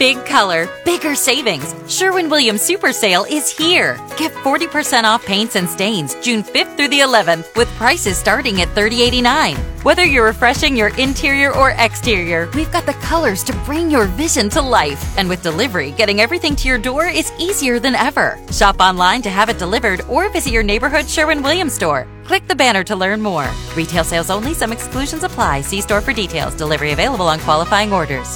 Big color, bigger savings. Sherwin-Williams Super Sale is here. Get 40% off paints and stains June 5th through the 11th with prices starting at $30.89. Whether you're refreshing your interior or exterior, we've got the colors to bring your vision to life. And with delivery, getting everything to your door is easier than ever. Shop online to have it delivered or visit your neighborhood Sherwin-Williams store. Click the banner to learn more. Retail sales only. Some exclusions apply. See store for details. Delivery available on qualifying orders.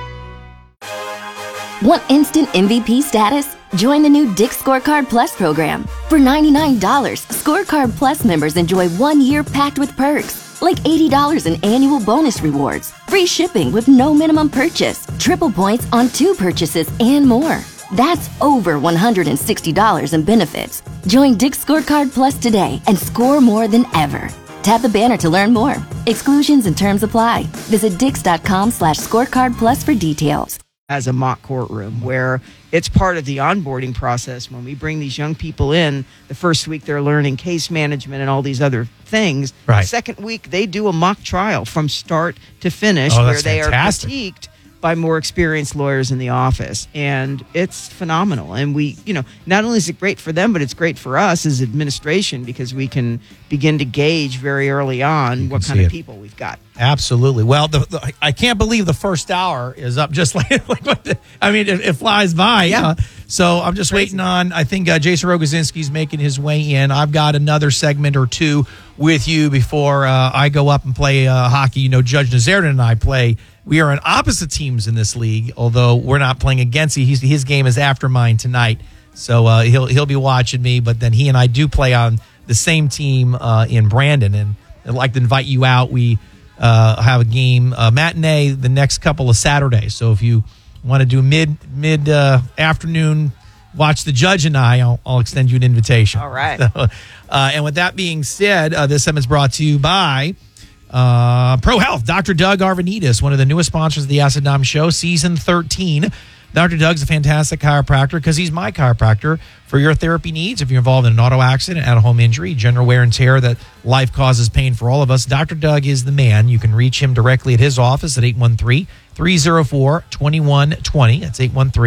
Want instant MVP status? Join the new Dick's Scorecard Plus program. For $99, Scorecard Plus members enjoy 1 year packed with perks, like $80 in annual bonus rewards, free shipping with no minimum purchase, triple points on 2 purchases, and more. That's over $160 in benefits. Join Dick's Scorecard Plus today and score more than ever. Tap the banner to learn more. Exclusions and terms apply. Visit dix.com/scorecardplus for details. As a mock courtroom where it's part of the onboarding process. When we bring these young people in, the first week they're learning case management and all these other things. Right. The second week they do a mock trial from start to finish that's they fantastic. are critiqued by more experienced lawyers in the office. And it's phenomenal. And we, not only is it great for them, but it's great for us as administration because we can begin to gauge very early on what kind of people we've got. Absolutely. Well, I can't believe the first hour is up just it flies by. Yeah. So I'm just waiting on, I think Jason Rogozinski's making his way in. I've got another segment or two with you before I go up and play hockey. Judge Nazarian and I play. We are on opposite teams in this league, although we're not playing against you. His game is after mine tonight. So he'll be watching me, but then he and I do play on the same team in Brandon. And I'd like to invite you out. We have a game matinee the next couple of Saturdays. So if you want to do mid afternoon, watch the Judge and I'll extend you an invitation. All right. So, and with that being said, this segment is brought to you by Pro Health. Dr. Doug Arvanitis, one of the newest sponsors of the Acid Dom Show, season 13. Dr. Doug's a fantastic chiropractor because he's my chiropractor for your therapy needs. If you're involved in an auto accident, at-home injury, general wear and tear that life causes pain for all of us, Dr. Doug is the man. You can reach him directly at his office at 813-304-2120. That's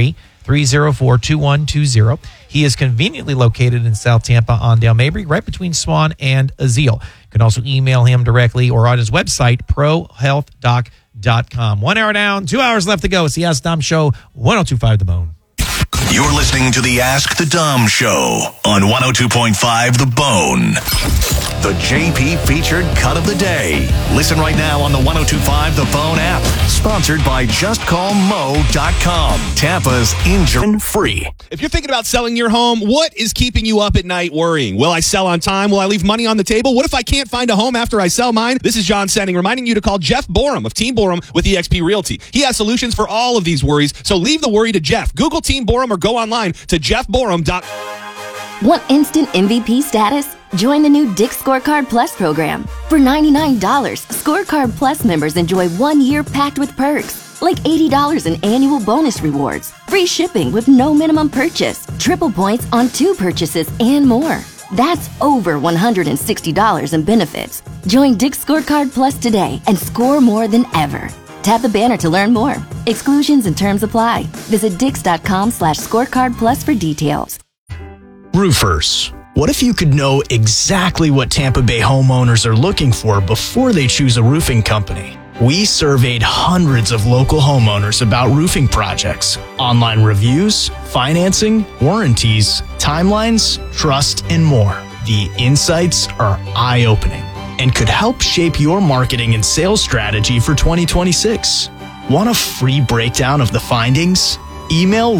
813-304-2120. He is conveniently located in South Tampa on Dale Mabry, right between Swan and Azeel. You can also email him directly or on his website, prohealthdoc.com. 1 hour down, 2 hours left to go. It's the Ask Dom Show, 102.5 The Bone. You're listening to the Ask the Dom Show on 102.5 The Bone. The JP featured cut of the day. Listen right now on the 102.5 The Bone app. Sponsored by JustCallMo.com. Tampa's injury-free. If you're thinking about selling your home, what is keeping you up at night worrying? Will I sell on time? Will I leave money on the table? What if I can't find a home after I sell mine? This is John Senning reminding you to call Jeff Borum of Team Borum with eXp Realty. He has solutions for all of these worries, so leave the worry to Jeff. Google Team Borum or go online to jeffborum.com. Want instant MVP status? Join the new Dick's Scorecard Plus program. For $99, Scorecard Plus members enjoy 1 year packed with perks, like $80 in annual bonus rewards, free shipping with no minimum purchase, triple points on 2 purchases, and more. That's over $160 in benefits. Join Dick's Scorecard Plus today and score more than ever. Tap the banner to learn more. Exclusions and terms apply. Visit dix.com/scorecard plus for details. Roofers. What if you could know exactly what Tampa Bay homeowners are looking for before they choose a roofing company? We surveyed hundreds of local homeowners about roofing projects, online reviews, financing, warranties, timelines, trust, and more. The insights are eye-opening and could help shape your marketing and sales strategy for 2026. Want a free breakdown of the findings? Email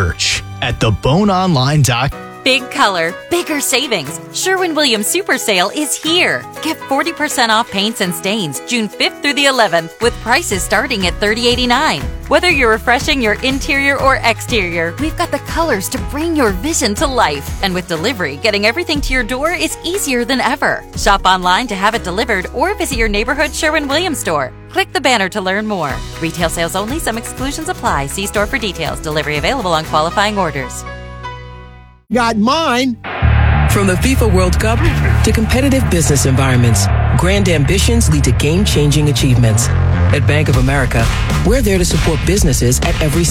research@theboneonline.com. Big color, bigger savings. Sherwin-Williams Super Sale is here. Get 40% off paints and stains June 5th through the 11th with prices starting at $30.89. Whether you're refreshing your interior or exterior, we've got the colors to bring your vision to life. And with delivery, getting everything to your door is easier than ever. Shop online to have it delivered or visit your neighborhood Sherwin-Williams store. Click the banner to learn more. Retail sales only. Some exclusions apply. See store for details. Delivery available on qualifying orders. Got mine. From the FIFA World Cup to competitive business environments, grand ambitions lead to game-changing achievements. At Bank of America, we're there to support businesses at every